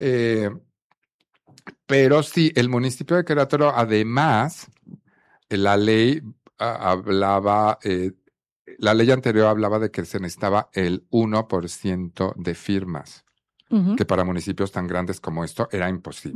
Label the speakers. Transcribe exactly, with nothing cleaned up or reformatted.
Speaker 1: Eh, pero sí, el municipio de Querétaro, además, la ley ah, hablaba, eh, la ley anterior hablaba de que se necesitaba el uno por ciento de firmas,
Speaker 2: Ujú.
Speaker 1: que para municipios tan grandes como esto era imposible.